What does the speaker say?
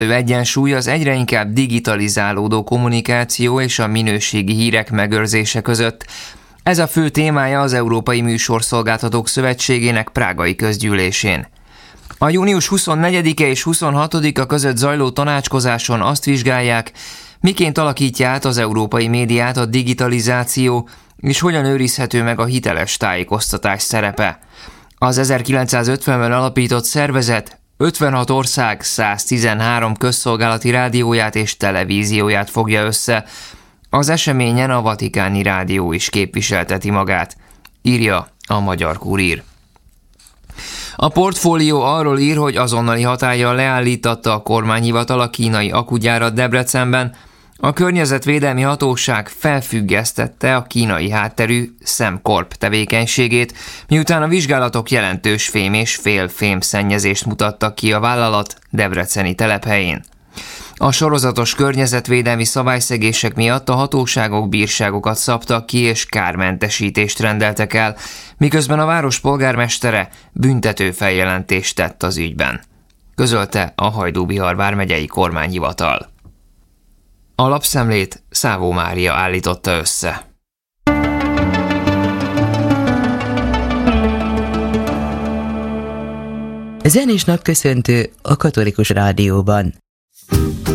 Egyensúly az egyre inkább digitalizálódó kommunikáció és a minőségi hírek megőrzése között. Ez a fő témája az Európai Műsorszolgáltatók Szövetségének prágai közgyűlésén. A június 24-e és 26-a között zajló tanácskozáson azt vizsgálják, miként alakítja át az európai médiát a digitalizáció, és hogyan őrizhető meg a hiteles tájékoztatás szerepe. Az 1950-ben alapított szervezet 56 ország 113 közszolgálati rádióját és televízióját fogja össze. Az eseményen a Vatikáni Rádió is képviselteti magát, írja a Magyar Kurír. A Portfólió arról ír, hogy azonnali hatállyal leállítatta a kormányhivatal a kínai akugyárat Debrecenben. A környezetvédelmi hatóság felfüggesztette a kínai hátterű Sembcorp tevékenységét, miután a vizsgálatok jelentős fém és félfém szennyezést mutattak ki a vállalat debreceni telephelyén. A sorozatos környezetvédelmi szabályszegések miatt a hatóságok bírságokat szabtak ki és kármentesítést rendeltek el, miközben a város polgármestere büntető feljelentést tett az ügyben, közölte a Hajdú-Bihar vármegyei kormányhivatal. A lapszemlét Szávó Mária állította össze. Zenés napköszöntő a Katolikus Rádióban.